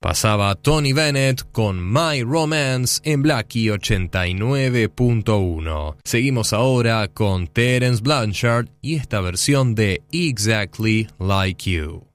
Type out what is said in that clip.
Pasaba Tony Bennett con My Romance en Blackie 89.1. Seguimos ahora con Terence Blanchard y esta versión de Exactly Like You.